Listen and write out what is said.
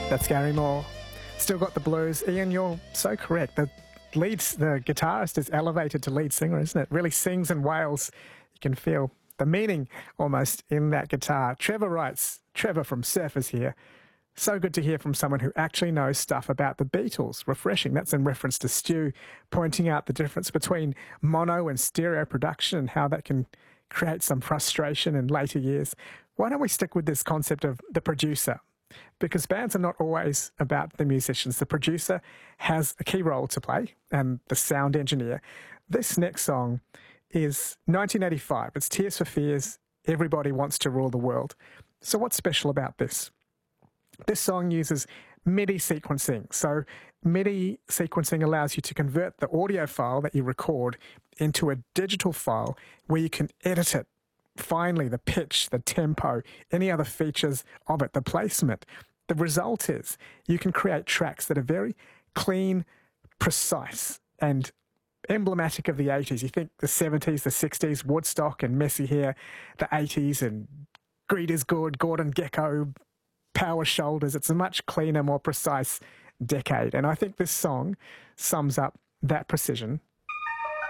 That's Gary Moore. Still got the blues. Ian, you're so correct. The guitarist is elevated to lead singer, isn't it? Really sings and wails. You can feel the meaning almost in that guitar. Trevor writes, Trevor from Surfers here. So good to hear from someone who actually knows stuff about the Beatles. Refreshing. That's in reference to Stu pointing out the difference between mono and stereo production and how that can create some frustration in later years. Why don't we stick with this concept of the producer? Because bands are not always about the musicians. The producer has a key role to play, and the sound engineer. This next song is 1985. It's Tears for Fears, Everybody Wants to Rule the World. So what's special about this? This song uses MIDI sequencing. So MIDI sequencing allows you to convert the audio file that you record into a digital file where you can edit it. Finally, the pitch, the tempo, any other features of it, the placement. The result is you can create tracks that are very clean, precise, and emblematic of the 80s. You think the 70s, the 60s, Woodstock and Messy Hair, the 80s and Greed is Good, Gordon Gekko, Power Shoulders. It's a much cleaner, more precise decade. And I think this song sums up that precision